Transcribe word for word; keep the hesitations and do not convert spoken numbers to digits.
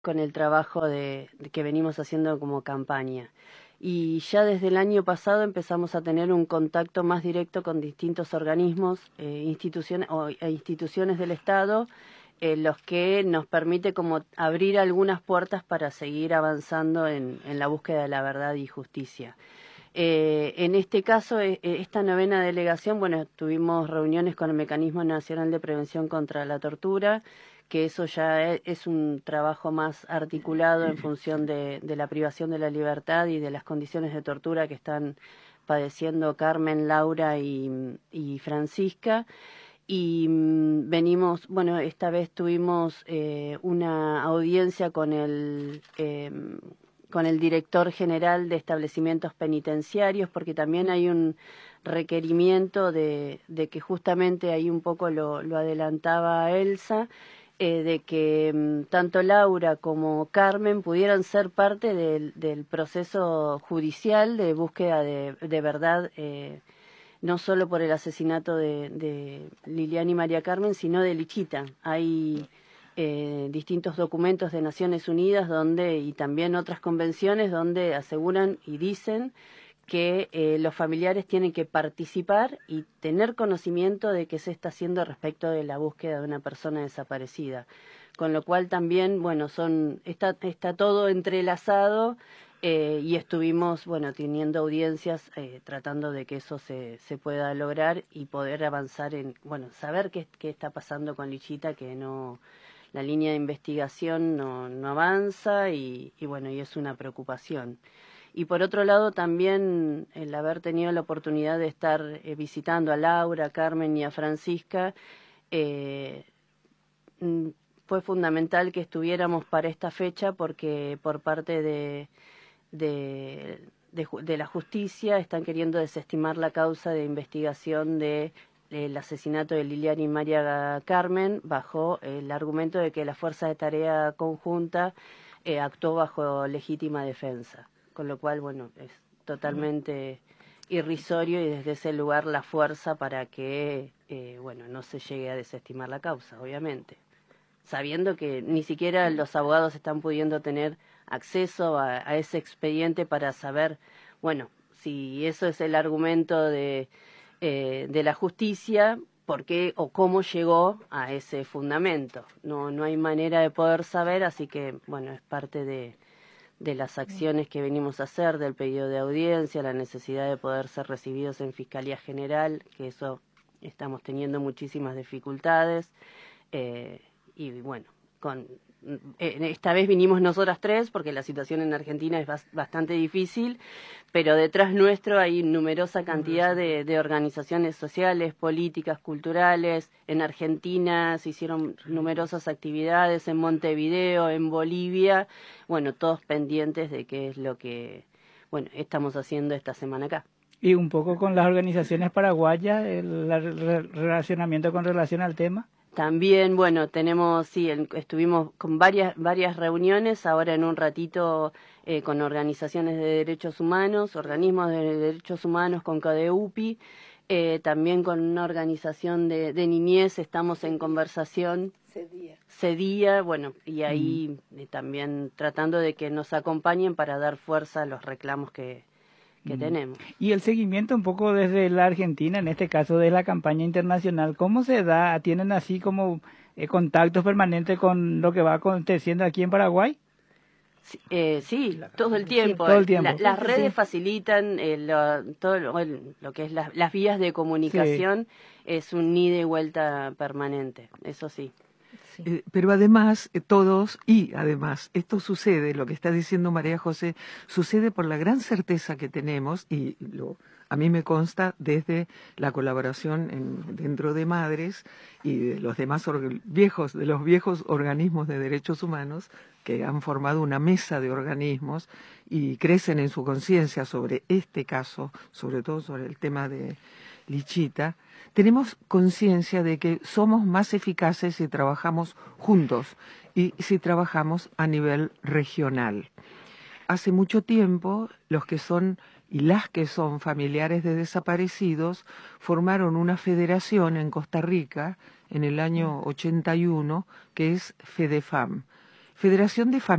con el trabajo de, de que venimos haciendo como campaña. Y ya desde el año pasado empezamos a tener un contacto más directo con distintos organismos eh, instituciones, o, e instituciones del Estado, eh, los que nos permite como abrir algunas puertas para seguir avanzando en, en la búsqueda de la verdad y justicia. Eh, en este caso, eh, esta novena delegación, bueno, tuvimos reuniones con el Mecanismo Nacional de Prevención contra la Tortura, que eso ya es, es un trabajo más articulado en función de, de la privación de la libertad y de las condiciones de tortura que están padeciendo Carmen, Laura y, y Francisca. Y mmm, venimos, bueno, esta vez tuvimos eh, una audiencia con el... Eh, con el director general de establecimientos penitenciarios, porque también hay un requerimiento de, de que justamente ahí un poco lo, lo adelantaba Elsa, eh, de que um, tanto Laura como Carmen pudieran ser parte del, del proceso judicial de búsqueda de, de verdad, eh, no solo por el asesinato de, de Liliana y María Carmen, sino de Lichita. Hay Eh, distintos documentos de Naciones Unidas donde y también otras convenciones donde aseguran y dicen que eh, los familiares tienen que participar y tener conocimiento de qué se está haciendo respecto de la búsqueda de una persona desaparecida, con lo cual también, bueno, son está, está todo entrelazado. Eh, y estuvimos, bueno, teniendo audiencias, eh, tratando de que eso se, se pueda lograr y poder avanzar en, bueno, saber qué, qué está pasando con Lichita, que no, la línea de investigación no, no avanza y, y bueno, y es una preocupación. Y por otro lado también el haber tenido la oportunidad de estar eh, visitando a Laura, a Carmen y a Francisca, eh, fue fundamental que estuviéramos para esta fecha porque por parte de De, de, de la justicia están queriendo desestimar la causa de investigación de el asesinato de Liliana y María Carmen bajo el argumento de que la Fuerza de Tarea Conjunta eh, actuó bajo legítima defensa, con lo cual, bueno, es totalmente irrisorio y desde ese lugar la fuerza para que, eh, bueno, no se llegue a desestimar la causa, obviamente, sabiendo que ni siquiera los abogados están pudiendo tener acceso a, a ese expediente para saber, bueno, si eso es el argumento de, eh, de la justicia, por qué o cómo llegó a ese fundamento. No, no hay manera de poder saber, así que, bueno, es parte de, de las acciones que venimos a hacer, del pedido de audiencia, la necesidad de poder ser recibidos en Fiscalía General, que eso estamos teniendo muchísimas dificultades. Eh, y bueno, con eh, esta vez vinimos nosotras tres porque la situación en Argentina es bas bastante difícil, pero detrás nuestro hay numerosa cantidad de, de organizaciones sociales, políticas, culturales. En Argentina se hicieron numerosas actividades, en Montevideo, en Bolivia, bueno, todos pendientes de qué es lo que, bueno, estamos haciendo esta semana acá. Y un poco con las organizaciones paraguayas, el, el re relacionamiento con relación al tema. También, bueno, tenemos, sí, el, estuvimos con varias varias reuniones, ahora en un ratito eh, con organizaciones de derechos humanos, organismos de derechos humanos, con CODEUPI, eh, también con una organización de, de niñez, estamos en conversación. Cedía. Cedía, bueno, y ahí mm. eh, también tratando de que nos acompañen para dar fuerza a los reclamos que que tenemos. Y el seguimiento un poco desde la Argentina, en este caso de la campaña internacional, ¿cómo se da? ¿Tienen así como eh, contactos permanentes con lo que va aconteciendo aquí en Paraguay? Sí, eh, sí todo el tiempo. Sí, todo el tiempo. La, las redes sí. facilitan eh, lo, todo lo, lo que es la, las vías de comunicación, sí. Es un ida y vuelta permanente, eso sí. Sí. Eh, pero además, eh, todos, y además, esto sucede, lo que está diciendo María José, sucede por la gran certeza que tenemos, y lo, a mí me consta desde la colaboración en, dentro de Madres y de los demás viejos, de los viejos organismos de derechos humanos, que han formado una mesa de organismos y crecen en su conciencia sobre este caso, sobre todo sobre el tema de Lichita. Tenemos conciencia de que somos más eficaces si trabajamos juntos y si trabajamos a nivel regional. Hace mucho tiempo, los que son y las que son familiares de desaparecidos formaron una federación en Costa Rica en el año ochenta y uno que es FEDEFAM. Federación de